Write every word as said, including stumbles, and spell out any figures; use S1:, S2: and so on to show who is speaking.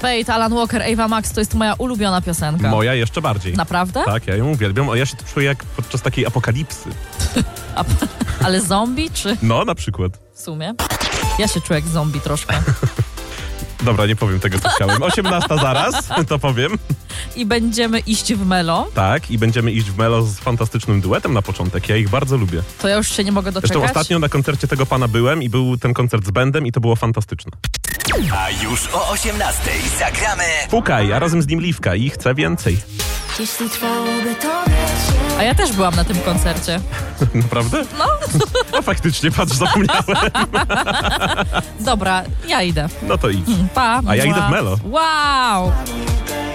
S1: Fate, Alan Walker, Ava Max to jest moja ulubiona piosenka.
S2: Moja jeszcze bardziej.
S1: Naprawdę?
S2: Tak, ja ją uwielbiam, a ja się czuję jak podczas takiej apokalipsy.
S1: A, ale zombie czy
S2: No, na przykład.
S1: w sumie? Ja się czuję jak zombie troszkę.
S2: Dobra, nie powiem tego, co chciałem. osiemnasta zaraz, to powiem.
S1: I będziemy iść w melo.
S2: Tak, i będziemy iść w melo z fantastycznym duetem na początek. Ja ich bardzo lubię.
S1: To ja już się nie mogę doczekać.
S2: Zresztą ostatnio na koncercie tego pana byłem i był ten koncert z bandem i to było fantastyczne.
S3: A już o osiemnastej zagramy
S2: Pukaj, a razem z nim Liwka i chcę więcej.
S4: Jeśli twoje to wiecie.
S1: A ja też byłam na tym koncercie.
S2: Naprawdę?
S1: No.
S2: No faktycznie, patrz, zapomniałem.
S1: Dobra, ja idę.
S2: No to idź.
S1: Pa.
S2: A ja idę w melo.
S1: Wow.